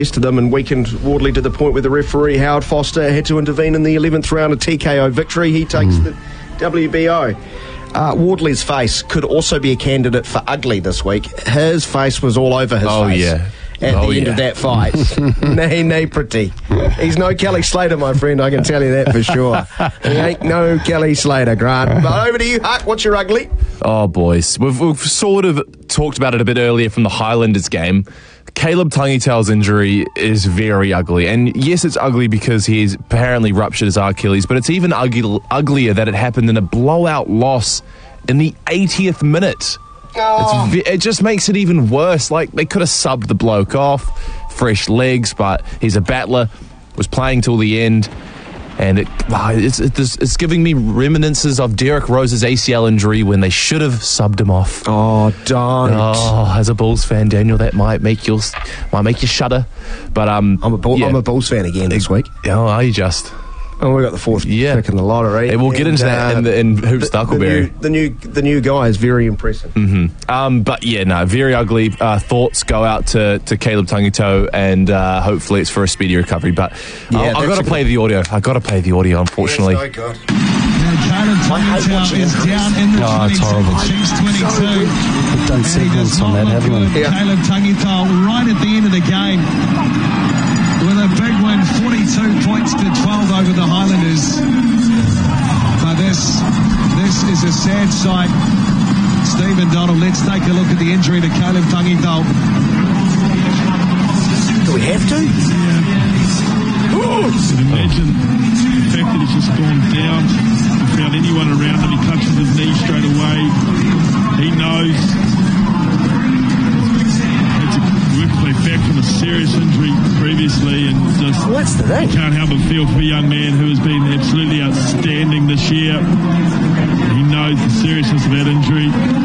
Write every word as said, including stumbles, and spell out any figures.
to them and weakened Wardley to the point where the referee Howard Foster had to intervene in the eleventh round, a T K O victory. He takes mm. the W B O. Uh, Wardley's face could also be a candidate for ugly this week. His face was all over his oh, face yeah. at oh, the end yeah. of that fight. nay, nay, pretty. He's no Kelly Slater, my friend, I can tell you that for sure. He ain't no Kelly Slater, Grant. But over to you, Huck. What's your ugly? Oh, boys. We've, we've sort of talked about it a bit earlier from the Highlanders game. Caleb Tangitao's injury is very ugly. And yes, it's ugly because he's apparently ruptured his Achilles, but it's even ugly, uglier that it happened in a blowout loss in the eightieth minute. Oh. It's, it just makes it even worse. Like, they could have subbed the bloke off, fresh legs, but he's a battler, was playing till the end. And it, it's, it's, it's giving me reminiscences of Derek Rose's A C L injury when they should have subbed him off. Oh, don't. Oh, as a Bulls fan, Daniel, that might make you might make you shudder. But um, I'm a Bull, yeah. I'm a Bulls fan again this week. Oh, are you just? Oh, we got the fourth yeah. pick in the lottery. Hey, we'll get and, into that uh, in, the, in Hoops the, Duckleberry. The new, the new the new guy is very impressive. Mm-hmm. Um, but yeah, no, very ugly. Uh, thoughts go out to, to Caleb Tangitao, and uh, hopefully it's for a speedy recovery. But yeah, I've got to play the audio. I've got to play the audio, unfortunately. Yeah, so good. Caleb Tangitao is down in the oh, it's horrible. Chiefs twenty-two. We've done segments on that, haven't we? Yeah. Caleb Tangitao right at the end of the game with a big win, forty-two points to twelve over the Highlanders. But this, this is a sad sight. Stephen Donald, let's take a look at the injury to Caleb Tangitao. Do we have to? Yeah. Imagine the fact that he's just gone down. Found anyone around him, he touches his knee straight away. He knows. It's a workplay back from a serious injury previously, and just what's the thing? Can't help but feel for a young man who has been absolutely outstanding this year. He knows the seriousness of that injury.